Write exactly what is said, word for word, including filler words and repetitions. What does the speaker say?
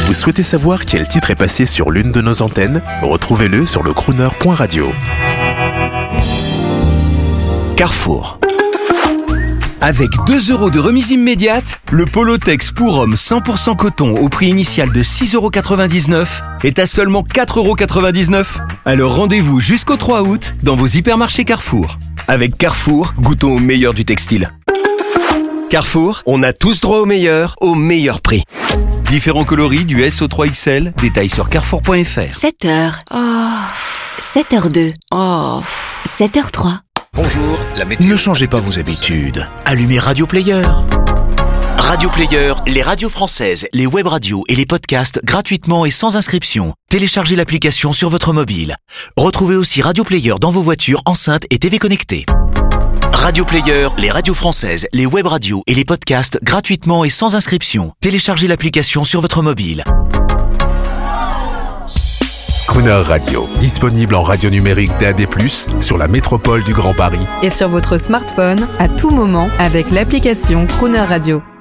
Vous souhaitez savoir quel titre est passé sur l'une de nos antennes? Retrouvez-le sur le crooner point radio. Carrefour. Avec deux euros de remise immédiate, le Polotex pour homme cent pour cent coton au prix initial de six euros quatre-vingt-dix-neuf est à seulement quatre euros quatre-vingt-dix-neuf. Alors rendez-vous jusqu'au trois août dans vos hypermarchés Carrefour. Avec Carrefour, goûtons au meilleur du textile. Carrefour, on a tous droit au meilleur, au meilleur prix. Différents coloris du S au trois X L, détails sur carrefour point f r. sept heures. Oh. sept heures deux. Oh. sept heures trois. Bonjour, la météo. Ne changez pas vos habitudes. Allumez Radio Player. Radio Player, les radios françaises, les web radios et les podcasts gratuitement et sans inscription. Téléchargez l'application sur votre mobile. Retrouvez aussi Radio Player dans vos voitures, enceintes et T V connectées. Radio Player, les radios françaises, les web radios et les podcasts gratuitement et sans inscription. Téléchargez l'application sur votre mobile. Crooner Radio, disponible en radio numérique D A B plus, sur la métropole du Grand Paris. Et sur votre smartphone, à tout moment, avec l'application Crooner Radio.